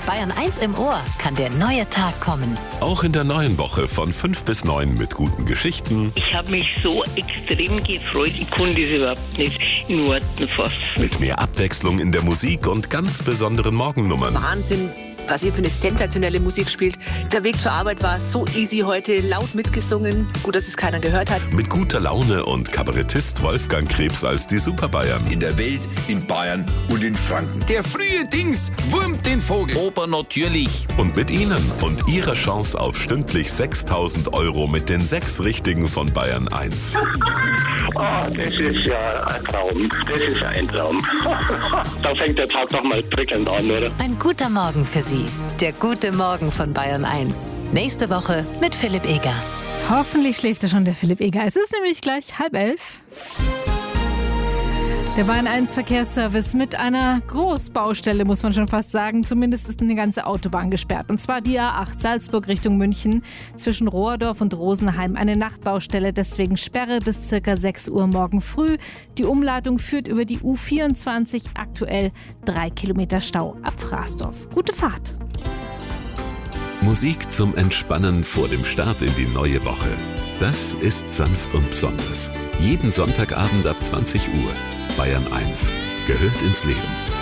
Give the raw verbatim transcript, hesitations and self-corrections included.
Bayern eins im Ohr kann der neue Tag kommen. Auch in der neuen Woche von fünf bis neun mit guten Geschichten. Ich habe mich so extrem gefreut, ich konnte es überhaupt nicht in Worten fassen. Mit mehr Abwechslung in der Musik und ganz besonderen Morgennummern. Wahnsinn, was ihr für eine sensationelle Musik spielt. Der Weg zur Arbeit war so easy heute, laut mitgesungen. Gut, dass es keiner gehört hat. Mit guter Laune und Kabarettist Wolfgang Krebs als die Superbayern. In der Welt, in Bayern und in Franken. Der frühe Dings wurmt den Vogel. Oper natürlich. Und mit Ihnen und Ihrer Chance auf stündlich sechstausend Euro mit den sechs Richtigen von Bayern eins. Oh, das ist ja ein Traum. Das ist ein Traum. Da fängt der Tag doch mal prickelnd an, oder? Ein guter Morgen für Sie. Der gute Morgen von Bayern eins. Nächste Woche mit Philipp Eger. Hoffentlich schläft er schon, der Philipp Eger. Es ist nämlich gleich halb elf. Der Bayern eins Verkehrsservice mit einer Großbaustelle, muss man schon fast sagen. Zumindest ist eine ganze Autobahn gesperrt. Und zwar die A acht Salzburg Richtung München zwischen Rohrdorf und Rosenheim. Eine Nachtbaustelle, deswegen Sperre bis circa sechs Uhr morgen früh. Die Umleitung führt über die U vierundzwanzig, aktuell drei Kilometer Stau ab Fraßdorf. Gute Fahrt. Musik zum Entspannen vor dem Start in die neue Woche. Das ist sanft und besonders. Jeden Sonntagabend ab zwanzig Uhr. Bayern eins gehört ins Leben.